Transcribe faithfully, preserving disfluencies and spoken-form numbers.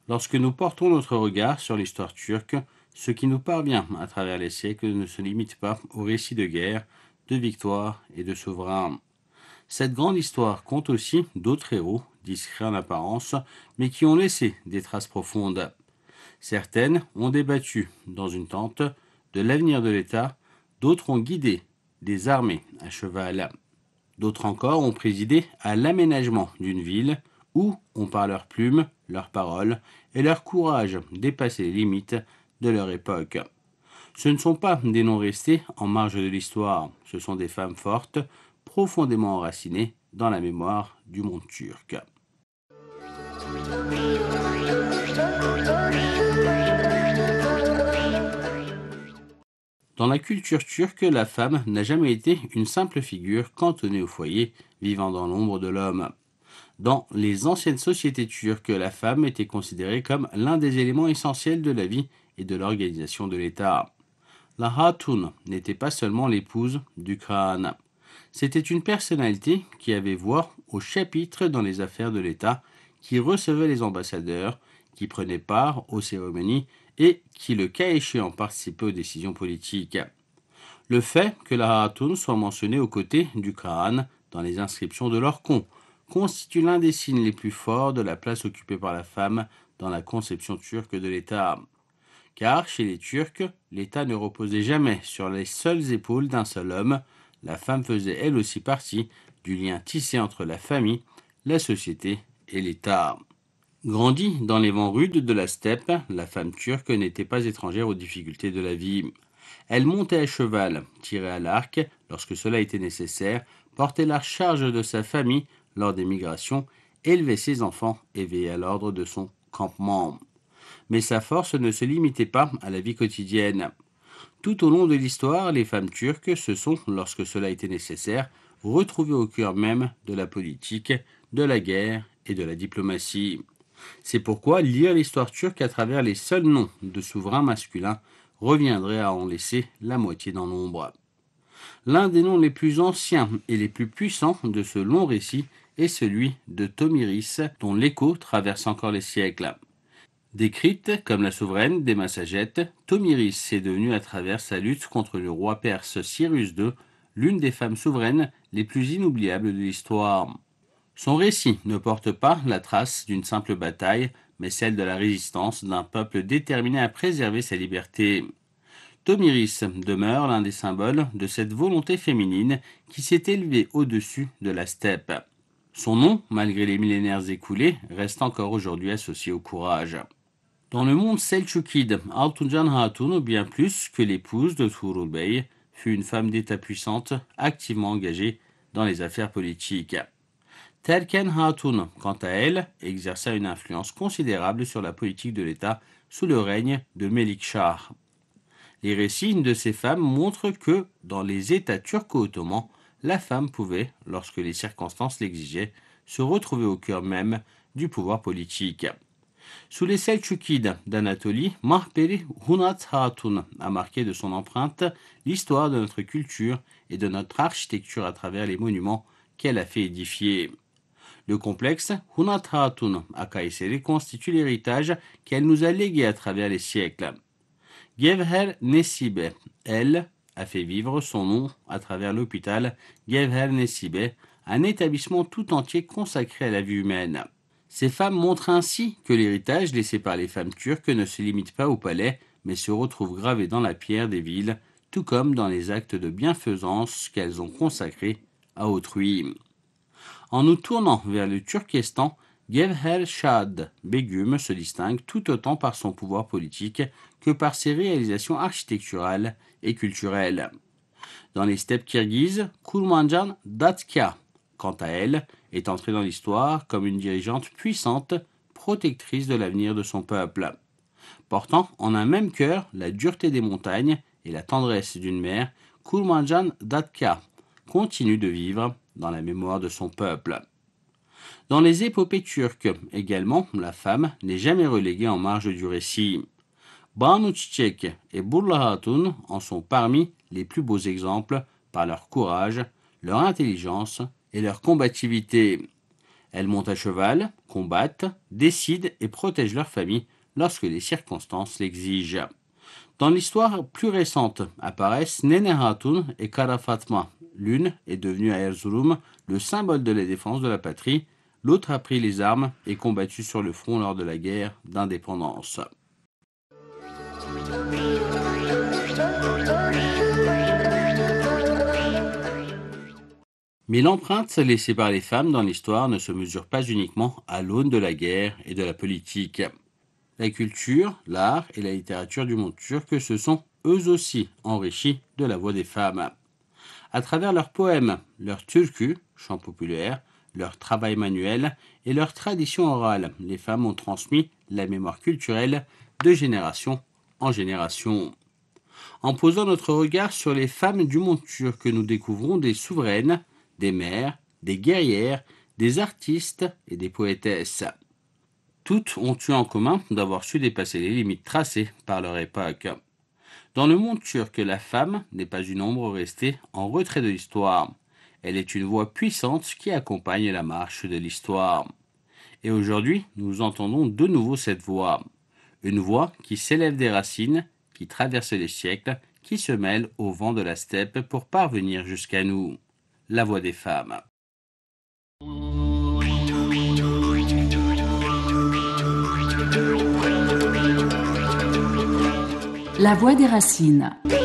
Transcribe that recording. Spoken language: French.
Lorsque nous portons notre regard sur l'histoire turque, ce qui nous parvient à travers les siècles ne se limite pas aux récits de guerre, de victoires et de souverains. Cette grande histoire compte aussi d'autres héros, discrets en apparence, mais qui ont laissé des traces profondes. Certaines ont débattu, dans une tente, de l'avenir de l'État, d'autres ont guidé des armées à cheval. D'autres encore ont présidé à l'aménagement d'une ville où ont par leurs plumes, leurs paroles et leur courage dépassé les limites de leur époque. Ce ne sont pas des noms restés en marge de l'histoire, ce sont des femmes fortes, profondément enracinées dans la mémoire du monde turc. Dans la culture turque, la femme n'a jamais été une simple figure cantonnée au foyer, vivant dans l'ombre de l'homme. Dans les anciennes sociétés turques, la femme était considérée comme l'un des éléments essentiels de la vie et de l'organisation de l'État. La Hatun n'était pas seulement l'épouse du Khan. C'était une personnalité qui avait voix au chapitre dans les affaires de l'État, qui recevait les ambassadeurs, qui prenait part aux cérémonies et qui, le cas échéant, participait aux décisions politiques. Le fait que la Hatun soit mentionnée aux côtés du Khan dans les inscriptions de l'Orkhon constitue l'un des signes les plus forts de la place occupée par la femme dans la conception turque de l'État. Car chez les Turcs, l'État ne reposait jamais sur les seules épaules d'un seul homme, la femme faisait elle aussi partie du lien tissé entre la famille, la société et l'État. Grandie dans les vents rudes de la steppe, la femme turque n'était pas étrangère aux difficultés de la vie. Elle montait à cheval, tirait à l'arc lorsque cela était nécessaire, portait la charge de sa famille lors des migrations, élevait ses enfants et veillait à l'ordre de son campement. Mais sa force ne se limitait pas à la vie quotidienne. Tout au long de l'histoire, les femmes turques se sont, lorsque cela était nécessaire, retrouvées au cœur même de la politique, de la guerre et de la diplomatie. C'est pourquoi lire l'histoire turque à travers les seuls noms de souverains masculins reviendrait à en laisser la moitié dans l'ombre. L'un des noms les plus anciens et les plus puissants de ce long récit est celui de Tomiris, dont l'écho traverse encore les siècles. Décrite comme la souveraine des Massagètes, Tomiris est devenue à travers sa lutte contre le roi perse Cyrus deux l'une des femmes souveraines les plus inoubliables de l'histoire. Son récit ne porte pas la trace d'une simple bataille, mais celle de la résistance d'un peuple déterminé à préserver sa liberté. Tomiris demeure l'un des symboles de cette volonté féminine qui s'est élevée au-dessus de la steppe. Son nom, malgré les millénaires écoulés, reste encore aujourd'hui associé au courage. Dans le monde selçukide, Altuncan Hatun, bien plus que l'épouse de Tuğrul Bey, fut une femme d'État puissante, activement engagée dans les affaires politiques. Terken Hatun, quant à elle, exerça une influence considérable sur la politique de l'État sous le règne de Melikshah. Les récits de ces femmes montrent que, dans les États turco-ottomans, la femme pouvait, lorsque les circonstances l'exigeaient, se retrouver au cœur même du pouvoir politique. Sous les Selçukides d'Anatolie, Mahperi Hunat Hatun a marqué de son empreinte l'histoire de notre culture et de notre architecture à travers les monuments qu'elle a fait édifier. Le complexe Hunat Hatun à Kayseri constitue l'héritage qu'elle nous a légué à travers les siècles. Gevher Nesibe, elle, a fait vivre son nom à travers l'hôpital Gevher Nesibe, un établissement tout entier consacré à la vie humaine. Ces femmes montrent ainsi que l'héritage laissé par les femmes turques ne se limite pas au palais, mais se retrouve gravé dans la pierre des villes, tout comme dans les actes de bienfaisance qu'elles ont consacrés à autrui. En nous tournant vers le Turkestan, Gevher Shad Begum se distingue tout autant par son pouvoir politique que par ses réalisations architecturales et culturelles. Dans les steppes kirghizes, Kurmanjan Datkia, quant à elle, est entrée dans l'histoire comme une dirigeante puissante, protectrice de l'avenir de son peuple. Portant en un même cœur la dureté des montagnes et la tendresse d'une mère, Kurmanjan Datkia continue de vivre dans la mémoire de son peuple. Dans les épopées turques également, la femme n'est jamais reléguée en marge du récit. Banu Çiçek et Burla Hatun en sont parmi les plus beaux exemples par leur courage, leur intelligence et leur combativité. Elles montent à cheval, combattent, décident et protègent leur famille lorsque les circonstances l'exigent. Dans l'histoire plus récente apparaissent Nene Hatun et Kara Fatma. L'une est devenue à Erzurum le symbole de la défense de la patrie, l'autre a pris les armes et combattu sur le front lors de la guerre d'indépendance. Mais l'empreinte laissée par les femmes dans l'histoire ne se mesure pas uniquement à l'aune de la guerre et de la politique. La culture, l'art et la littérature du monde turc se sont eux aussi enrichis de la voix des femmes. À travers leurs poèmes, leurs türkü, chants populaires, leur travail manuel et leur tradition orale, les femmes ont transmis la mémoire culturelle de génération en génération. En posant notre regard sur les femmes du monde turc, nous découvrons des souveraines, des mères, des guerrières, des artistes et des poétesses. Toutes ont eu en commun d'avoir su dépasser les limites tracées par leur époque. Dans le monde turc, la femme n'est pas une ombre restée en retrait de l'histoire. Elle est une voix puissante qui accompagne la marche de l'histoire. Et aujourd'hui, nous entendons de nouveau cette voix. Une voix qui s'élève des racines, qui traverse les siècles, qui se mêle au vent de la steppe pour parvenir jusqu'à nous. La voix des femmes. La voix des racines.